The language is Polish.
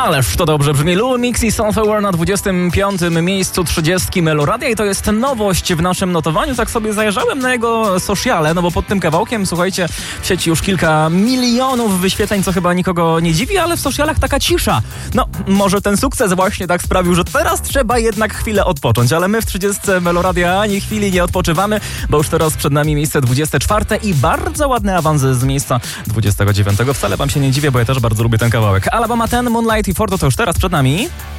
Ależ to dobrze brzmi. Lil Mix i Sunflower na 25. miejscu 30 Meloradia i to jest nowość w naszym notowaniu. Tak sobie zajrzałem na jego sociale, no bo pod tym kawałkiem, słuchajcie, w sieci już kilka milionów wyświetleń, co chyba nikogo nie dziwi, ale w socialach taka cisza. No, może ten sukces właśnie tak sprawił, że teraz trzeba jednak chwilę odpocząć, ale my w 30 Meloradia ani chwili nie odpoczywamy, bo już teraz przed nami miejsce 24 i bardzo ładny awans z miejsca 29. Wcale wam się nie dziwię, bo ja też bardzo lubię ten kawałek. Alabama 10, Moonlight i Fordo to już teraz przed nami.